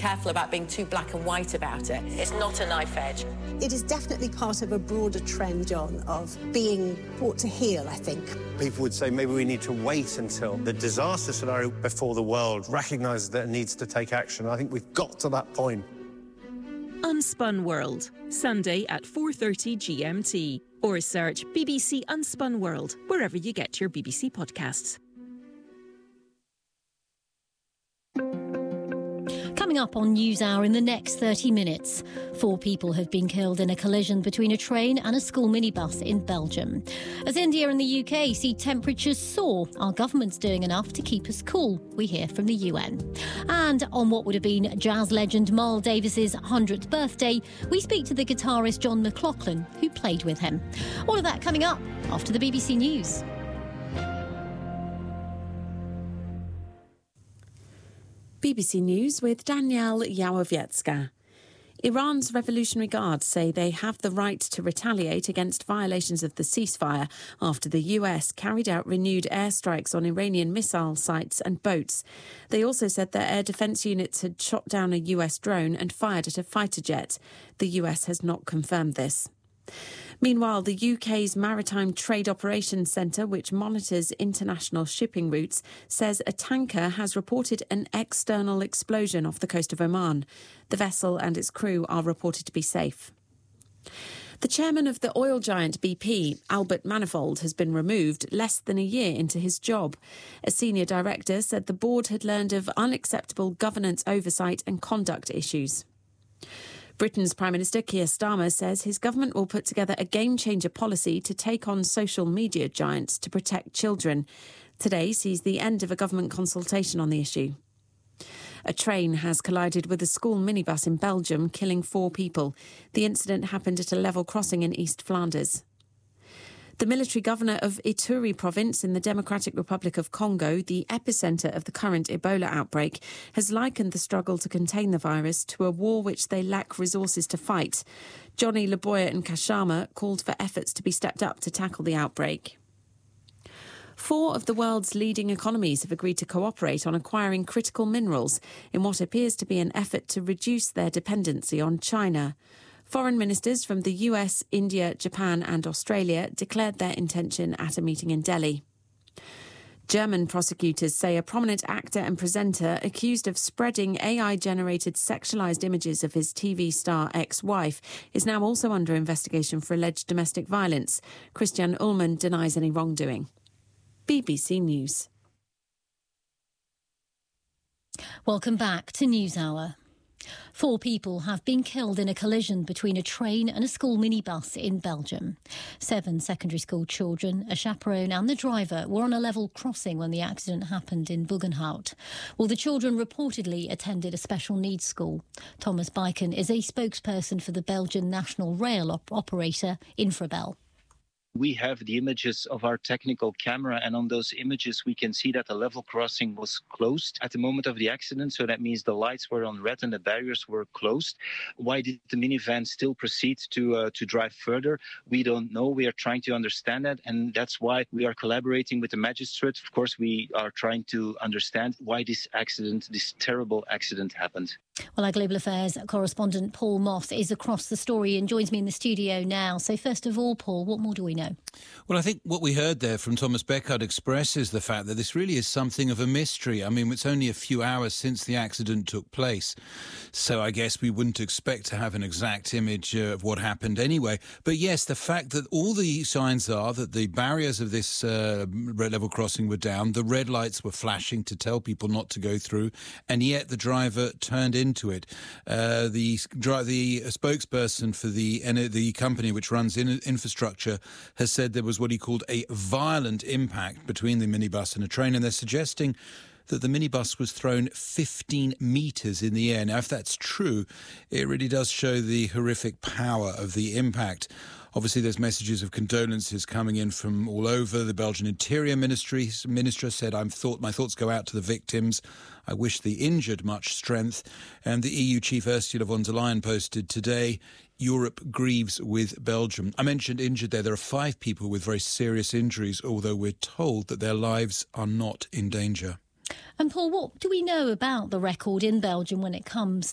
careful about being too black and white about it. It's not a knife edge. It is definitely part of a broader trend, John, of being brought to heel, I think. People would say maybe we need to wait until the disaster scenario before the world recognises that it needs to take action. I think we've got to that point. Unspun World, Sunday at 4:30 GMT. Or search BBC Unspun World wherever you get your BBC podcasts. Coming up on NewsHour in the next 30 minutes, 4 people have been killed in a collision between a train and a school minibus in Belgium. As India and the UK see temperatures soar, our government's doing enough to keep us cool, we hear from the UN. And on what would have been jazz legend Miles Davis's 100th birthday, we speak to the guitarist John McLaughlin, who played with him. All of that coming up after the BBC News. BBC News with Danielle Yałowiecka. Iran's Revolutionary Guard say they have the right to retaliate against violations of the ceasefire after the US carried out renewed airstrikes on Iranian missile sites and boats. They also said their air defence units had shot down a US drone and fired at a fighter jet. The US has not confirmed this. Meanwhile, the UK's Maritime Trade Operations Centre, which monitors international shipping routes, says a tanker has reported an external explosion off the coast of Oman. The vessel and its crew are reported to be safe. The chairman of the oil giant BP, Albert Manifold, has been removed less than a year into his job. A senior director said the board had learned of unacceptable governance oversight and conduct issues. Britain's Prime Minister Keir Starmer says his government will put together a game-changer policy to take on social media giants to protect children. Today sees the end of a government consultation on the issue. A train has collided with a school minibus in Belgium, killing 4 people. The incident happened at a level crossing in East Flanders. The military governor of Ituri province in the Democratic Republic of Congo, the epicentre of the current Ebola outbreak, has likened the struggle to contain the virus to a war which they lack resources to fight. Johnny Laboya and Kashama called for efforts to be stepped up to tackle the outbreak. 4 of the world's leading economies have agreed to cooperate on acquiring critical minerals in what appears to be an effort to reduce their dependency on China. Foreign ministers from the US, India, Japan and Australia declared their intention at a meeting in Delhi. German prosecutors say a prominent actor and presenter accused of spreading AI-generated sexualised images of his TV star ex-wife is now also under investigation for alleged domestic violence. Christian Ullmann denies any wrongdoing. BBC News. Welcome back to NewsHour. 4 people have been killed in a collision between a train and a school minibus in Belgium. 7 secondary school children, a chaperone and the driver were on a level crossing when the accident happened in Buggenhout. Well, the children reportedly attended a special needs school. Thomas Beiken is a spokesperson for the Belgian national rail operator Infrabel. We have the images of our technical camera, and on those images we can see that the level crossing was closed at the moment of the accident. So that means the lights were on red and the barriers were closed. Why did the minivan still proceed to drive further? We don't know. We are trying to understand that, and that's why we are collaborating with the magistrate. Of course, we are trying to understand why this terrible accident happened. Well, our Global Affairs correspondent Paul Moss is across the story and joins me in the studio now. So first of all, Paul, what more do we know? Well, I think what we heard there from Thomas Beckard expresses the fact that this really is something of a mystery. I mean, it's only a few hours since the accident took place, so I guess we wouldn't expect to have an exact image of what happened anyway. But yes, the fact that all the signs are that the barriers of this red level crossing were down, the red lights were flashing to tell people not to go through, and yet the driver turned into it. The spokesperson for the company which runs infrastructure has said there was what he called a violent impact between the minibus and a train, and they're suggesting that the minibus was thrown 15 metres in the air. Now, if that's true, it really does show the horrific power of the impact. Obviously, there's messages of condolences coming in from all over. The Belgian Interior Minister said, my thoughts go out to the victims. I wish the injured much strength. And the EU Chief Ursula von der Leyen posted today, Europe grieves with Belgium. I mentioned injured there. There are 5 people with very serious injuries, although we're told that their lives are not in danger. And Paul, what do we know about the record in Belgium when it comes